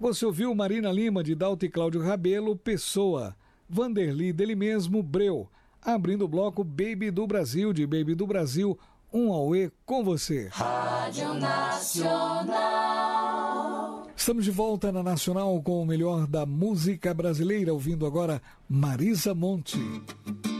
Você ouviu Marina Lima, de Dalto e Cláudio Rabelo, Pessoa. Vanderly, dele mesmo, Breu. Abrindo o bloco Baby do Brasil, de Baby do Brasil, um auê com você. Rádio Nacional. Estamos de volta na Nacional com o melhor da música brasileira, ouvindo agora Marisa Monte.